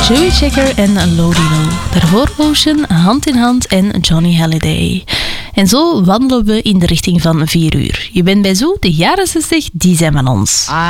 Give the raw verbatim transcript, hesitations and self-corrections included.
Joey Checker en Lodilo. Daarvoor Ocean, Hand in Hand en Johnny Hallyday. En zo wandelen we in de richting van vier uur. Je bent bij Zoo, de jaren zestig, die zijn van ons.